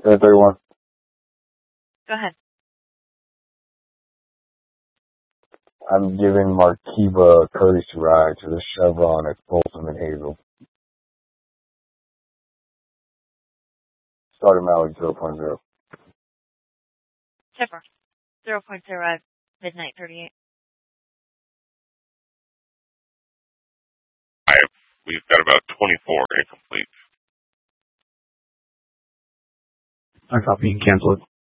31. Go ahead. I'm giving Markiva a courtesy ride to the Chevron at Folsom and Hazel. Starting Malik 0.0. Chipper. 0.0 at midnight 38. We've got about 24 incomplete. I copy and cancel it.